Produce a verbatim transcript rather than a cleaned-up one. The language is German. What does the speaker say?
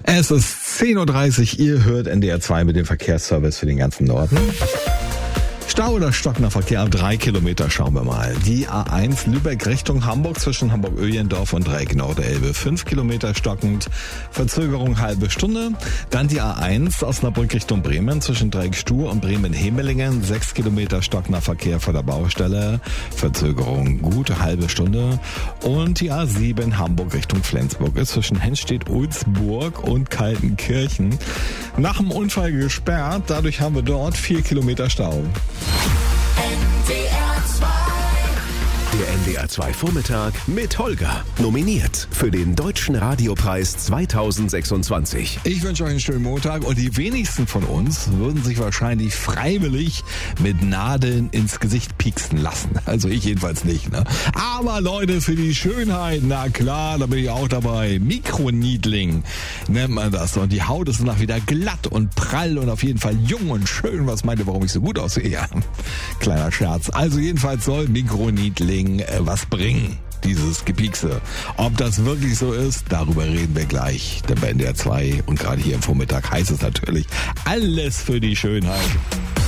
Es ist zehn Uhr dreißig, ihr hört N D R zwei mit dem Verkehrsservice für den ganzen Norden. Stau oder stockender Verkehr, drei Kilometer schauen wir mal. Die A eins Lübeck Richtung Hamburg zwischen Hamburg-Öhlendorf und Dreieck Nordelbe. Fünf Kilometer stockend, Verzögerung halbe Stunde. Dann die A eins Osnabrück Richtung Bremen zwischen Dreieck Stuhr und Bremen-Hemelingen. Sechs Kilometer stockender Verkehr vor der Baustelle. Verzögerung gute halbe Stunde. Und die A sieben Hamburg Richtung Flensburg ist zwischen Henstedt-Ulzburg und Kaltenkirchen nach dem Unfall gesperrt. Dadurch haben wir dort vier Kilometer Stau. Der N D R zwei Vormittag mit Holger. Nominiert für den Deutschen Radiopreis zweitausendsechsundzwanzig. Ich wünsche euch einen schönen Montag und die wenigsten von uns würden sich wahrscheinlich freiwillig mit Nadeln ins Gesicht pieksen lassen. Also ich jedenfalls nicht, ne? Aber Leute, für die Schönheit, na klar, da bin ich auch dabei. Mikroneedling nennt man das. Und die Haut ist danach wieder glatt und prall und auf jeden Fall jung und schön. Was meint ihr, warum ich so gut aussehe? Ja, kleiner Scherz. Also jedenfalls soll Mikroneedling was bringen, dieses Gepiekse. Ob das wirklich so ist, darüber reden wir gleich. Denn bei N D R zwei und gerade hier im Vormittag heißt es natürlich alles für die Schönheit.